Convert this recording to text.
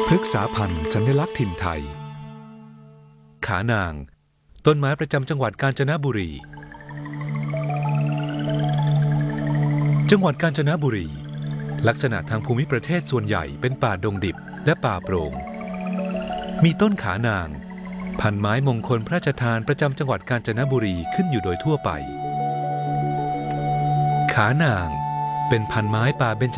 พฤกษาพันธุ์สัญลักษณ์ถิ่นไทยขานางต้นไม้ประจำจังหวัดกาญจนบุรีจังหวัดกาญจนบุรีลักษณะทางภูมิประเทศส่วนใหญ่เป็นป่าดงดิบและป่าโปร่งมีต้นขานางพันไม้มงคลพระราชทานประจำจังหวัดกาญจนบุรีขึ้นอยู่โดยทั่วไปขานางเป็นพันไม้ป่าเบญจ